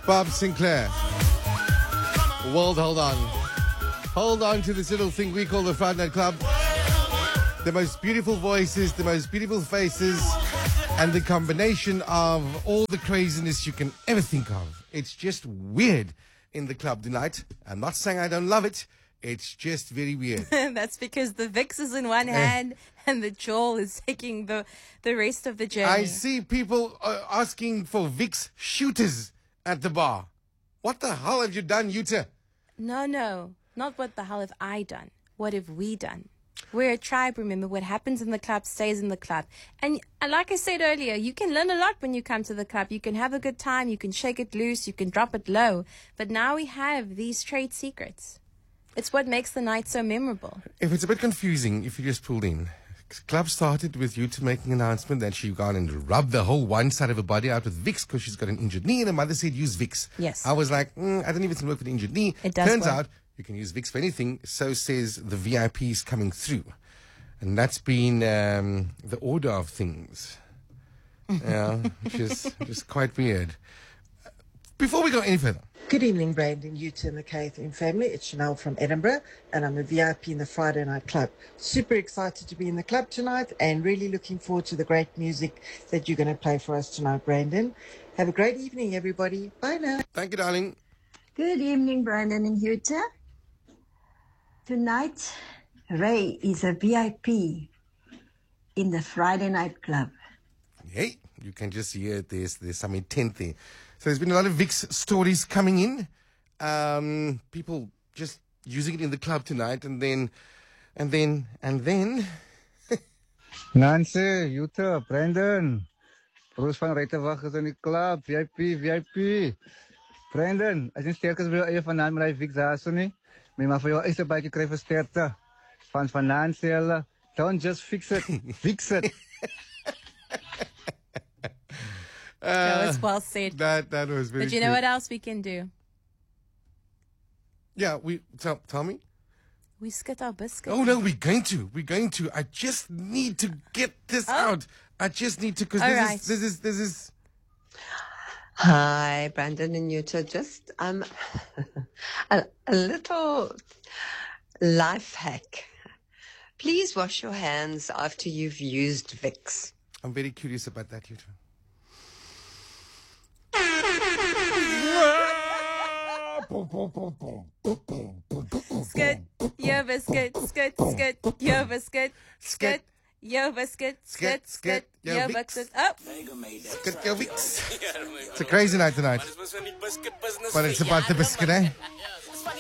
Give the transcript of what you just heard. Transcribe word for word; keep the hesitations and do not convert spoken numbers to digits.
Bob Sinclair. World, hold on. Hold on to this little thing we call the Friday Night Club. The most beautiful voices, the most beautiful faces, and the combination of all the craziness you can ever think of. It's just weird in the club tonight. I'm not saying I don't love it. It's just very weird. That's because the Vicks is in one hand and the Joel is taking the, the rest of the journey. I see people uh, asking for Vicks shooters at the bar. What the hell have you done, Yuta? No, no. Not what the hell have I done. What have we done? We're a tribe, remember. What happens in the club stays in the club. And like I said earlier, you can learn a lot when you come to the club. You can have a good time. You can shake it loose. You can drop it low. But now we have these trade secrets. It's what makes the night so memorable. If it's a bit confusing, if you just pulled in, club started with you to make an announcement that she gone and rubbed the whole one side of her body out with Vicks because she's got an injured knee, and her mother said use Vicks. Yes. I was like, mm, I don't know if it's going to work for the injured knee. It does Turns work. out you can use Vicks for anything. So says the V I Ps coming through. And that's been um, the order of things. Yeah, which is, which is quite weird. Before we go any further. Good evening, Brandon, Yuta and the Catherine family. It's Chanel from Edinburgh, and I'm a V I P in the Friday Night Club. Super excited to be in the club tonight and really looking forward to the great music that you're going to play for us tonight, Brandon. Have a great evening, everybody. Bye now. Thank you, darling. Good evening, Brandon and Yuta. Tonight, Ray is a V I P in the Friday Night Club. Hey, you can just hear there's, there's some intent there. So there's been a lot of Vicks stories coming in. Um, people just using it in the club tonight, and then, and then, and then. Nancy, Yuta, Brandon. Bruce van Rijtenwag is in die club. V I P, V I P. Brandon, as jy sterk is, wil jy vanaand met die Vicks daar so nie. Maar maar vir jou is 'n bietjie kry vir sterkte. Van vanaand sê hulle, don't just fix it, fix it. Uh, that was well said. That that was very But you know good. what else we can do? Yeah, we tell, tell me. We skit our biscuit. Oh no, we're going to. We're going to. I just need to get this Oh. out. I just need to, because All this right. is this is this is. Hi, Brandon and Yuta. Just um, a, a little life hack. Please wash your hands after you've used Vicks. I'm very curious about that, Yuta. Skit, yo biscuit, skit, skit, yo biscuit, skit, yo biscuit, skit, skit, yo biscuit. Oh, Skit your Vicks. It's a crazy night tonight. But it's about the biscuit, eh?